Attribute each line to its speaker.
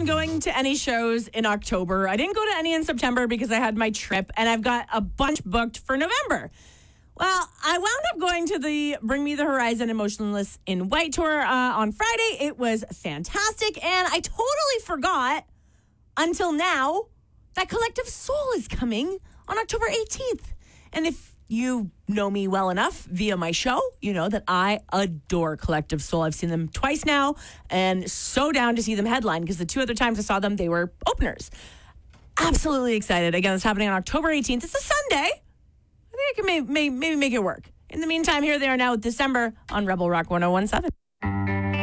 Speaker 1: going to any shows in October. I didn't go to any in September because I had my trip, and I've got a bunch booked for November. Well, I wound up going to the Bring Me the Horizon Emotionless in White tour on Friday. It was fantastic, and I totally forgot until now that Collective Soul is coming on October 18th. And if you know me well enough via my show, you know that I adore Collective Soul. I've seen them twice now and so down to see them headline because the two other times I saw them, they were openers. Absolutely excited. Again, it's happening on October 18th. It's a Sunday. I think I can maybe make it work. In the meantime, here they are now with December on Rebel Rock 101.7.